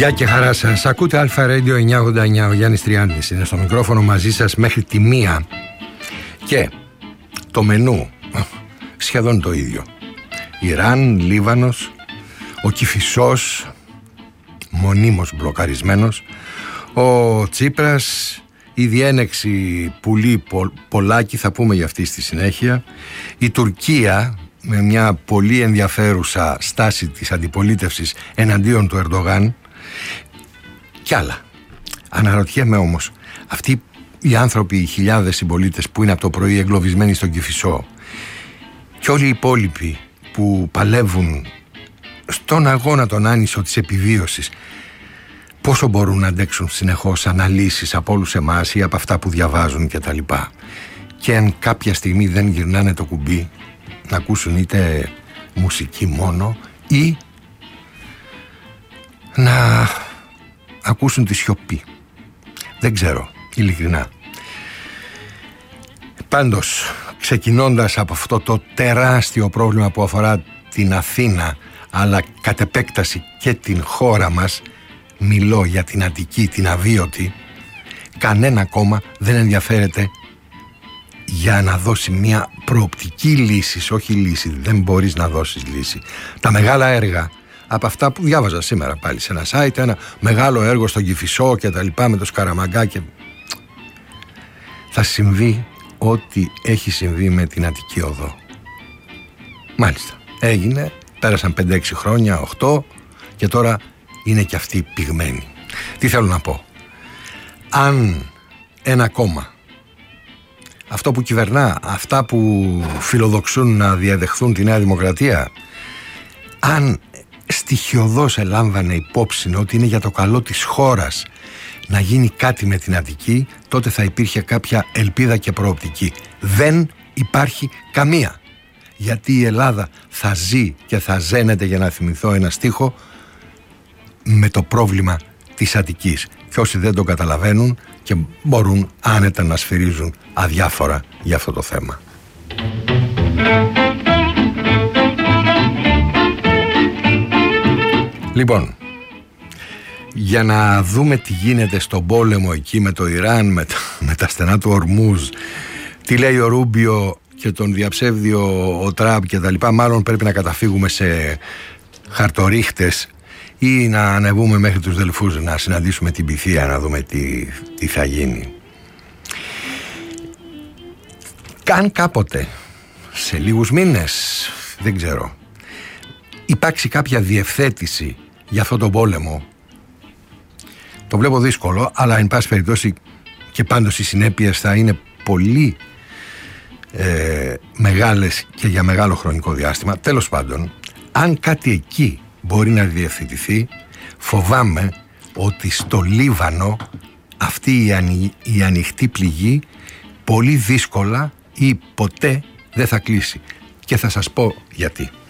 Γεια και χαρά σας. Ακούτε Αλφα Radio 989. Ο Γιάννης Τριάντης είναι στο μικρόφωνο μαζί σας μέχρι τη 1. Και το μενού σχεδόν το ίδιο. Ιράν, Λίβανος, ο Κηφισός μονίμως μπλοκαρισμένος, ο Τσίπρας, η διένεξη Πουλή Πολάκη, θα πούμε για αυτή στη συνέχεια, η Τουρκία με μια πολύ ενδιαφέρουσα στάση της αντιπολίτευσης εναντίον του Ερντογάν κι άλλα. Αναρωτιέμαι όμως, αυτοί οι άνθρωποι, οι χιλιάδες συμπολίτες που είναι από το πρωί εγκλωβισμένοι στον Κηφισό και όλοι οι υπόλοιποι που παλεύουν στον αγώνα τον άνισο της επιβίωσης, πόσο μπορούν να αντέξουν συνεχώς αναλύσεις από όλους εμάς ή από αυτά που διαβάζουν και τα λοιπά, και αν κάποια στιγμή δεν γυρνάνε το κουμπί να ακούσουν είτε μουσική μόνο ή να ακούσουν τη σιωπή. Δεν ξέρω, ειλικρινά. Πάντως, ξεκινώντας από αυτό το τεράστιο πρόβλημα που αφορά την Αθήνα, αλλά κατ' επέκταση και την χώρα μας, μιλώ για την Αττική, την αβίωτη, κανένα κόμμα δεν ενδιαφέρεται για να δώσει μια προοπτική λύση, όχι λύση, δεν μπορείς να δώσεις λύση. Τα μεγάλα έργα, από αυτά που διάβαζα σήμερα πάλι σε ένα site, ένα μεγάλο έργο στον Κηφισό και τα λοιπά με το Σκαραμαγκά, και θα συμβεί ό,τι έχει συμβεί με την Αττική Οδό. Μάλιστα, έγινε, πέρασαν 5-6 χρόνια, 8, και τώρα είναι και αυτοί πυγμένοι. Τι θέλω να πω? Αν ένα κόμμα, αυτό που κυβερνά, αυτά που φιλοδοξούν να διαδεχθούν τη Νέα Δημοκρατία, αν στοιχειωδώς ελάμβανε υπόψη ότι είναι για το καλό της χώρας να γίνει κάτι με την Αττική, τότε θα υπήρχε κάποια ελπίδα και προοπτική. Δεν υπάρχει καμία. Γιατί η Ελλάδα θα ζει και θα ζένεται, για να θυμηθώ ένα στίχο, με το πρόβλημα της Αττικής. Και όσοι δεν το καταλαβαίνουν και μπορούν άνετα να σφυρίζουν αδιάφορα για αυτό το θέμα. Λοιπόν, για να δούμε τι γίνεται στον πόλεμο εκεί με το Ιράν, με τα στενά του Ορμούζ, τι λέει ο Ρούμπιο και τον διαψεύδει ο Τραμπ και τα λοιπά, μάλλον πρέπει να καταφύγουμε σε χαρτορίχτες ή να ανεβούμε μέχρι τους Δελφούς να συναντήσουμε την Πυθία, να δούμε τι θα γίνει. Καν κάποτε, σε λίγους μήνες, δεν ξέρω, υπάρξει κάποια διευθέτηση για αυτόν τον πόλεμο, το βλέπω δύσκολο, αλλά εν πάση περιπτώσει και πάντως οι συνέπειες θα είναι πολύ μεγάλες και για μεγάλο χρονικό διάστημα. Τέλος πάντων, αν κάτι εκεί μπορεί να διευθετηθεί, φοβάμαι ότι στο Λίβανο αυτή η ανοιχτή πληγή πολύ δύσκολα ή ποτέ δεν θα κλείσει. Και θα σας πω γιατί.